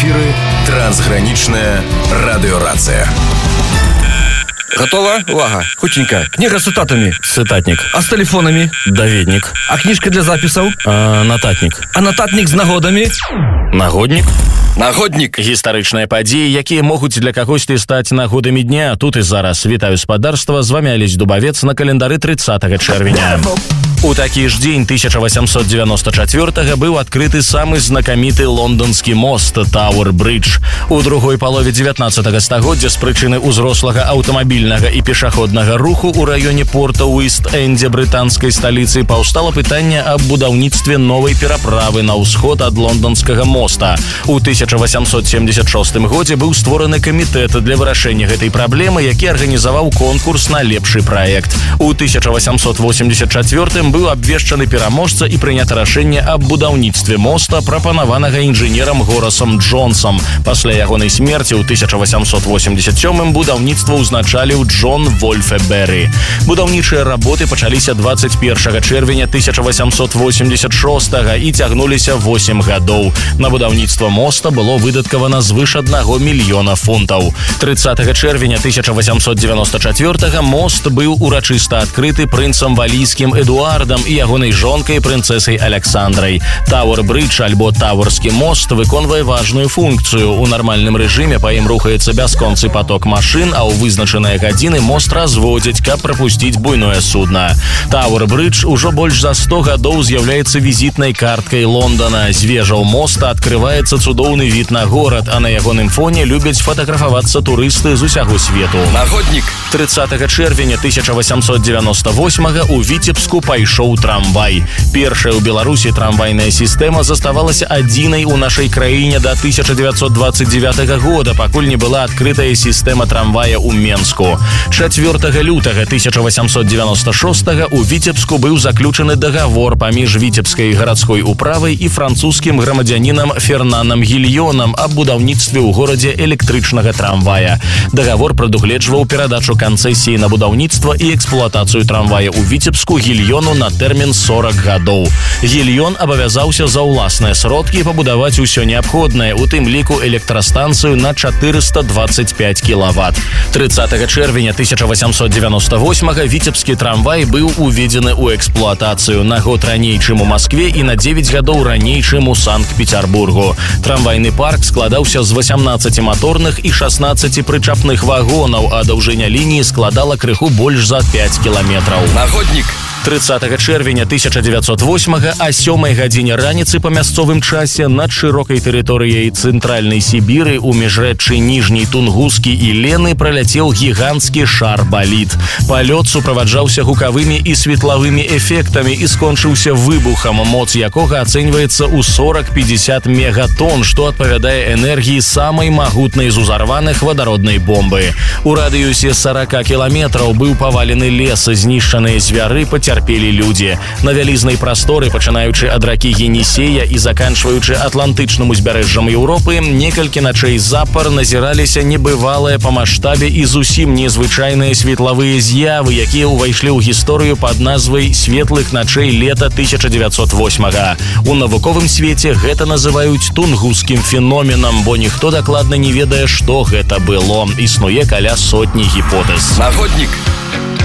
эфіры трансгранічная радыёрацыя. Готова? Увага. Хутенько. Книга с цитатами. Цитатник. А с телефонами? Даведник. А книжка для записов? Нататник. А нататник з нагодами? Нагодник. Нагодник. Гістарычныя падзеі, якія могуць для кагосьці стаць нагодамі дня. Тут і зараз. Вітаю спадарства. З вами Алесь Дубавец на календары 30 чэрвеня. У такі ж дзень 1894 быў адкрыты самы знакаміты лондонскі мост Тауэр-бридж. У другой палове 19 стагоддзя з прычыны ўзрослага аўтамабільнага і пешаходнага руху ў раёне порта Уіст-Эндзе брытанскай сталіцы паўстала пытанне аб будаўніцтве новай пераправы на ўсход ад лондонскага моста. У 1876 годзе быў створаны камітэт для вырашэння гэтай праблемы, які арганізаваў конкурс на лепшы праект. У 1884 быў абвешчаны пераможца і прынята рашэнне аб будаўніцтве моста, прапанаванага інжынерам Горасам Джонсам. Пасля ягонай смерці ў 1887 будаўніцтва ўзначаліў Джон Вольфе-Беррі. Будаўнічыя работы пачаліся 21 чэрвеня 1886 і цягнуліся 8 гадоў. На будаўніцтва моста было выдаткавана звыш 1 мільёна фунтаў. 30 чэрвеня 1894 мост быў урачыста адкрыты прынцам валійскім Эдуардам і ягонай жонкай прынцэсай Александрай. Тауэр-бридж альбо Тауэрскі мост выконвае важную функцыю. У нармальным рэжыме па ім рухаецца бясконцы поток машын, а ў вызначаныя гадзіны мост разводзяць, каб прапусціць буйное судна. Тауэр-бридж ужо больш за 100 гадоў з'яўляецца візітнай карткай Лондона. З вежаў моста адкрываецца цудоўны від на горад, а на ягоным фоне любяць фатаграфавацца турысты з усяго свету. Нагодник. 30 чэрвеня 1898 у Віцебску пайшоў трамвай. Першая ў Беларусі трамвайная сістэма заставалася адзінай у нашай краіне да 1929 года, пакуль не была адкрытая сістэма трамвая ў Менску. 4 лютага 1896 у Віцебску быў заключаны дагавор паміж віцебскай гарадской управай і французскім грамадзянінам Фернанам Гільёнам аб будаўніцтве ў горадзе электрычнага трамвая. Дагавор прадугледжваў перадачу канцэсіі на будаўніцтва і эксплуатацыю трамвая ў Віцебску Гільёну на тэрмін 40 гадоў. Гільён абавязаўся за ўласныя сродкі пабудаваць усё неабходнае, у тым ліку электрастанцыю на 425 кілават. 30 чэрвеня 1898 віцебскі трамвай быў уведзены ў эксплуатацыю на год раней, чым у Маскве і на 9 гадоў раней, чым у Санкт-Петербургу. Трамвайны парк складаўся з 18 маторных і 16 прычапных вагонаў, а даўжыня лініі складала крыху больш за 5 кіламетраў. Нагодник. 30 чэрвеня 1908 а 7 гадзіне раніцы па мясцовым часе над шырокай тэрыторыяй цэнтральнай Сібіры у міжрэччы Ніжняй Тунгускі і Лены праляцеў гіганцкі шар-балід. Палёт суправаджаўся гукавымі і светлавымі эфектамі і скончыўся выбухам, моц якога ацэньваецца ў 40-50 мегатон, што адпавядае энергіі самай магутнай з узарваных вадароднай бомбы. У радыюсе 40 кіламетраў быў павалены лес, знішчаныя звяры, пацярпелі людзі. На вялізнай прасторы, пачынаючы ад ракі Енісея і заканчваючы атлантычным узбярэжжам Еўропы, некалькі начэй запар назіраліся небывалыя па маштабе і зусім незвычайныя светлавыя з'явы, якія ўвайшлі ў гісторыю пад назвай «Светлых начэй лета 1908». У навуковым свеце гэта называюць тунгусскім феноменам, бо ніхто дакладна не ведае, што гэта было. Існуе каля сотні гіпотэз. Нагодник.